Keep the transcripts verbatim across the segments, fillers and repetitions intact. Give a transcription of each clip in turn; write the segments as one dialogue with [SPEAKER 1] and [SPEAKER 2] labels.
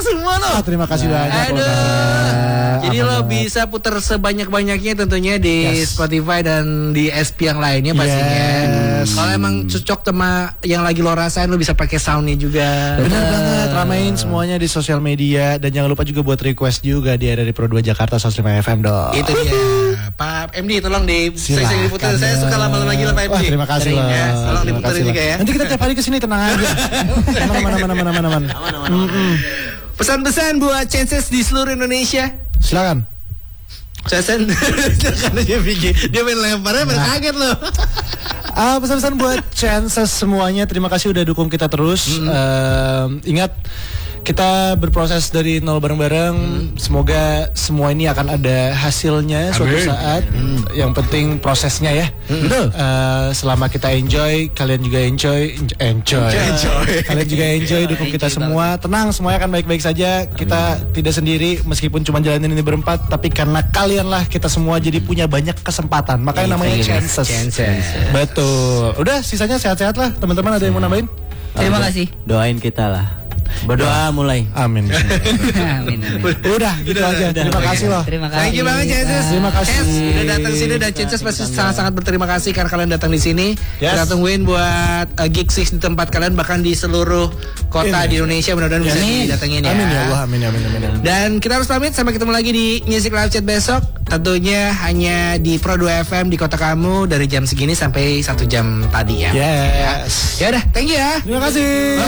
[SPEAKER 1] semua loh.
[SPEAKER 2] Ah, terima kasih banyak.
[SPEAKER 1] Aduh.
[SPEAKER 2] Loh,
[SPEAKER 1] Jadi lo bisa putar sebanyak-banyaknya tentunya di
[SPEAKER 2] Yes.
[SPEAKER 1] Spotify dan di S P yang lainnya pastinya.
[SPEAKER 2] Yes.
[SPEAKER 1] Kalau emang cocok sama yang lagi lo rasain, lo bisa pakai soundnya juga.
[SPEAKER 2] Benar banget, ramein semuanya di sosial media. Dan jangan lupa juga buat request juga di dari Pro dua Jakarta seratus lima F M dong.
[SPEAKER 1] Itu dia. Pak M D tolong di
[SPEAKER 2] Silakan
[SPEAKER 1] sering diputar. Saya suka lama-lama lagi lah Pak M D.
[SPEAKER 2] Wah, terima kasih
[SPEAKER 1] Sering,
[SPEAKER 2] loh.
[SPEAKER 1] ya. Tolong
[SPEAKER 2] Terima
[SPEAKER 1] diputar
[SPEAKER 2] kasih
[SPEAKER 1] juga
[SPEAKER 2] loh.
[SPEAKER 1] ya.
[SPEAKER 2] Nanti kita tiap hari kesini tenang aja. Mana mana mana mana mana mana.
[SPEAKER 1] Pesan-pesan buat Chances di seluruh Indonesia.
[SPEAKER 2] Silakan.
[SPEAKER 1] Chances karena dia pikir dia main lemparnya main kaget loh.
[SPEAKER 2] Ah, pesan-pesan buat Chances semuanya, terima kasih udah dukung kita terus.
[SPEAKER 1] Hmm.
[SPEAKER 2] Um, ingat kita berproses dari nol bareng-bareng. Hmm. Semoga semua ini akan ada hasilnya suatu saat. Hmm. Yang penting prosesnya ya. Hmm. Uh, selama kita enjoy, kalian juga enjoy, enjoy. enjoy. Kalian juga enjoy, dukung kita semua. Tenang, semuanya akan baik-baik saja. Kita Amin. tidak sendiri, meskipun cuma jalanin ini berempat, tapi karena kalianlah kita semua jadi punya banyak kesempatan. Makanya namanya Chances. Chances. Betul. Udah, sisanya sehat-sehat lah. Teman-teman ada yang mau nambahin?
[SPEAKER 3] Terima kasih.
[SPEAKER 4] Doain kita lah. Berdoa mulai.
[SPEAKER 2] Amin.
[SPEAKER 3] Amin, amin.
[SPEAKER 2] Udah, gitu
[SPEAKER 1] Udah,
[SPEAKER 2] aja.
[SPEAKER 1] udah,
[SPEAKER 2] Terima
[SPEAKER 1] udah.
[SPEAKER 2] kasih loh.
[SPEAKER 3] Terima kasih.
[SPEAKER 1] Thank you banget Chances.
[SPEAKER 2] Terima kasih.
[SPEAKER 1] Yes, udah datang sini dan Chances pasti sangat-sangat berterima kasih karena kalian datang di sini.
[SPEAKER 2] Yes.
[SPEAKER 1] Kita tungguin buat uh, gig six di tempat kalian, bahkan di seluruh kota
[SPEAKER 2] Amin.
[SPEAKER 1] di Indonesia, mudah-mudahan bisa
[SPEAKER 2] Amin.
[SPEAKER 1] didatengin ya.
[SPEAKER 2] Amin ya Allah, amin amin amin. amin.
[SPEAKER 1] Dan kita harus pamit, sampai ketemu lagi di Music Live Chat besok. Tentunya hanya di Pro dua F M di kota kamu dari jam segini sampai satu jam tadi ya.
[SPEAKER 2] Yes.
[SPEAKER 1] Ya udah, thank you ya.
[SPEAKER 2] Terima kasih.
[SPEAKER 1] Bye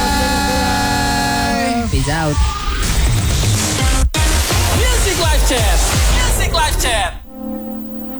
[SPEAKER 1] bye.
[SPEAKER 3] Peace out.
[SPEAKER 5] Music Live Chat. Music Live Chat.